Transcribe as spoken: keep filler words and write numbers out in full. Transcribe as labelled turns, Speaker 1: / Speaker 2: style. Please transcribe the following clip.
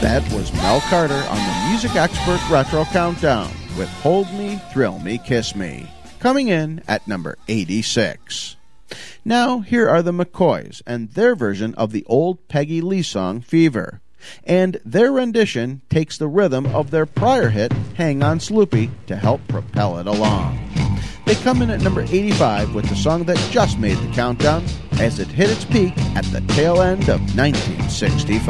Speaker 1: That was Mel Carter on the Music Expert Retro Countdown with Hold Me, Thrill Me, Kiss Me, coming in at number eighty-six. Now, here are the McCoys and their version of the old Peggy Lee song, Fever. And their rendition takes the rhythm of their prior hit, Hang On Sloopy, to help propel it along. They come in at number eighty-five with the song that just made the countdown as it hit its peak at the tail end of nineteen sixty-five.